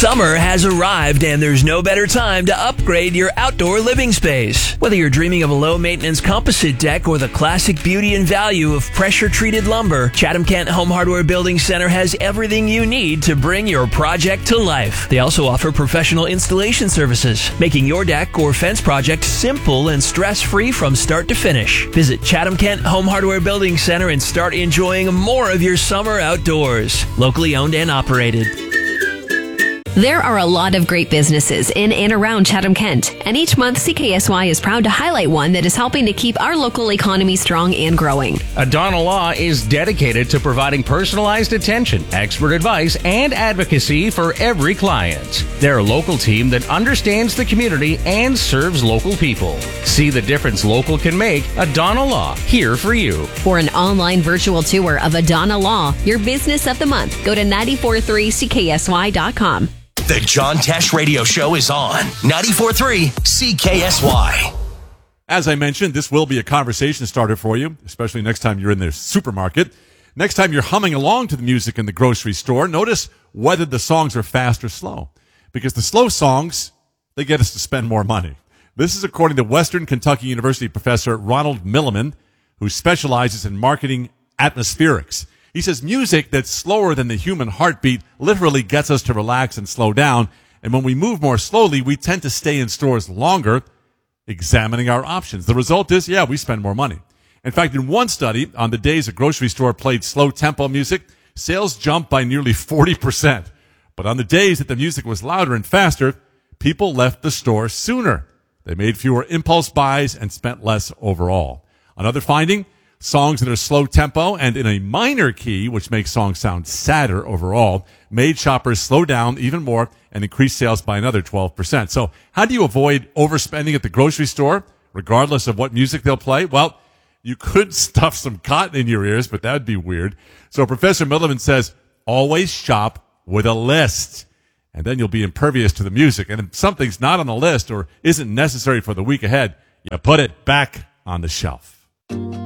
Summer has arrived and there's no better time to upgrade your outdoor living space. Whether you're dreaming of a low-maintenance composite deck or the classic beauty and value of pressure-treated lumber, Chatham-Kent Home Hardware Building Center has everything you need to bring your project to life. They also offer professional installation services, making your deck or fence project simple and stress-free from start to finish. Visit Chatham-Kent Home Hardware Building Center and start enjoying more of your summer outdoors. Locally owned and operated. There are a lot of great businesses in and around Chatham-Kent, and each month CKSY is proud to highlight one that is helping to keep our local economy strong and growing. Adana Law is dedicated to providing personalized attention, expert advice, and advocacy for every client. They're a local team that understands the community and serves local people. See the difference local can make. Adana Law, here for you. For an online virtual tour of Adana Law, your business of the month, go to 943CKSY.com. The John Tesh Radio Show is on 94.3 CKSY. As I mentioned, this will be a conversation starter for you, especially next time you're in the supermarket. Next time you're humming along to the music in the grocery store, notice whether the songs are fast or slow. Because the slow songs, they get us to spend more money. This is according to Western Kentucky University professor Ronald Milliman, who specializes in marketing atmospherics. He says music that's slower than the human heartbeat literally gets us to relax and slow down. And when we move more slowly, we tend to stay in stores longer, examining our options. The result is, we spend more money. In fact, in one study, on the days a grocery store played slow tempo music, sales jumped by nearly 40%. But on the days that the music was louder and faster, people left the store sooner. They made fewer impulse buys and spent less overall. Another finding, songs that are slow tempo and in a minor key, which makes songs sound sadder overall, made shoppers slow down even more and increase sales by another 12%. So how do you avoid overspending at the grocery store, regardless of what music they'll play? Well, you could stuff some cotton in your ears, but that would be weird. So Professor Milliman says, always shop with a list. And then you'll be impervious to the music. And if something's not on the list or isn't necessary for the week ahead, you put it back on the shelf.